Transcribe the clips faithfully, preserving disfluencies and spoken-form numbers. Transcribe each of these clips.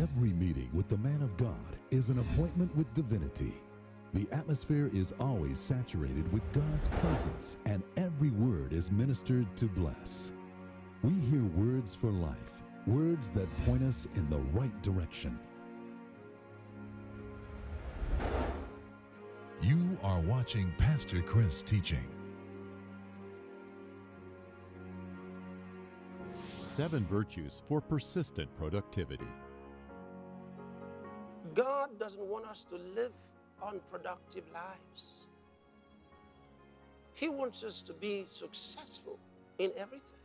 Every meeting with the man of God is an appointment with divinity. The atmosphere is always saturated with God's presence, and every word is ministered to bless. We hear words for life, words that point us in the right direction. You are watching Pastor Chris teaching. Seven virtues for persistent productivity. God doesn't want us to live unproductive lives. He wants us to be successful in everything.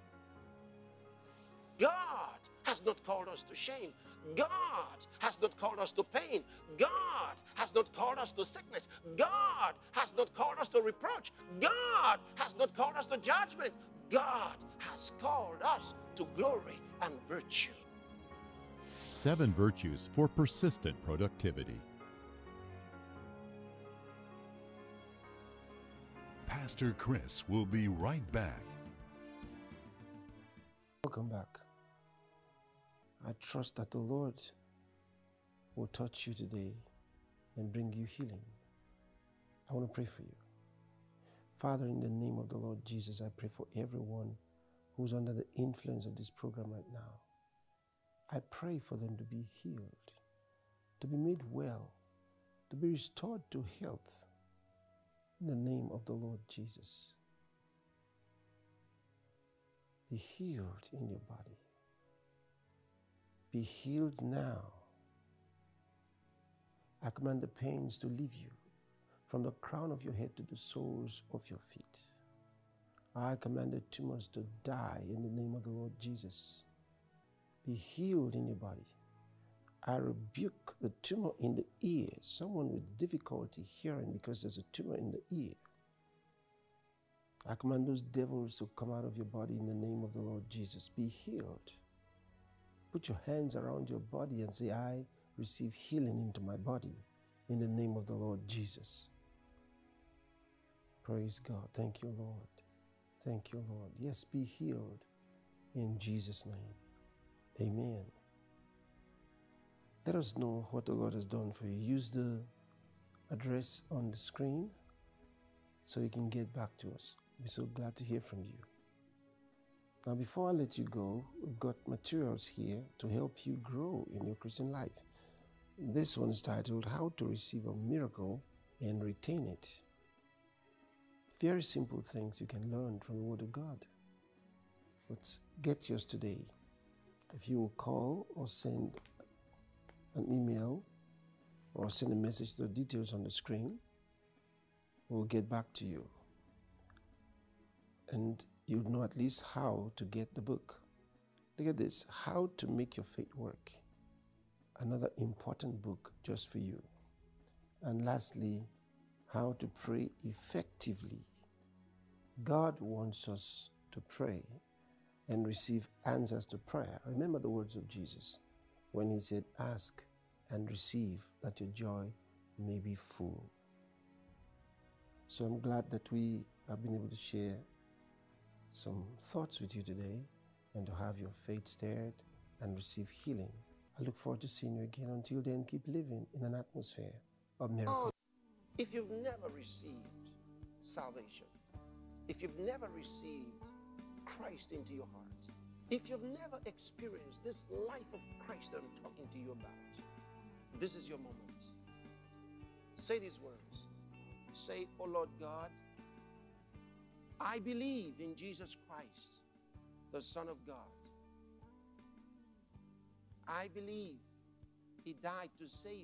God has not called us to shame. God has not called us to pain. God has not called us to sickness. God has not called us to reproach. God has not called us to judgment. God has called us to glory and virtue. Seven virtues for persistent productivity. Pastor Chris will be right back. Welcome back. I trust that the Lord will touch you today and bring you healing. I want to pray for you. Father, in the name of the Lord Jesus, I pray for everyone who's under the influence of this program right now. I pray for them to be healed, to be made well, to be restored to health in the name of the Lord Jesus. Be healed in your body. Be healed now. I command the pains to leave you from the crown of your head to the soles of your feet. I command the tumors to die in the name of the Lord Jesus. Be healed in your body. I rebuke the tumor in the ear. Someone with difficulty hearing because there's a tumor in the ear. I command those devils to come out of your body in the name of the Lord Jesus. Be healed. Put your hands around your body and say, I receive healing into my body in the name of the Lord Jesus. Praise God. Thank you, Lord. Thank you, Lord. Yes, be healed in Jesus' name. Amen. Let us know what the Lord has done for you. Use the address on the screen so you can get back to us. We're so glad to hear from you. Now, before I let you go, we've got materials here to help you grow in your Christian life. This one is titled, How to Receive a Miracle and Retain It. Very simple things you can learn from the Word of God. But get yours today. If you will call or send an email or send a message to the details on the screen, we'll get back to you. And you'll know at least how to get the book. Look at this, How to Make Your Faith Work. Another important book just for you. And lastly, How to Pray Effectively. God wants us to pray and receive answers to prayer. Remember the words of Jesus when he said, ask and receive that your joy may be full. So I'm glad that we have been able to share some thoughts with you today and to have your faith stirred and receive healing. I look forward to seeing you again. Until then, keep living in an atmosphere of miracles. If you've never received salvation, if you've never received Christ into your heart, if you've never experienced this life of Christ that I'm talking to you about, this is your moment. Say these words. Say, oh Lord God, I believe in Jesus Christ, the Son of God. I believe he died to save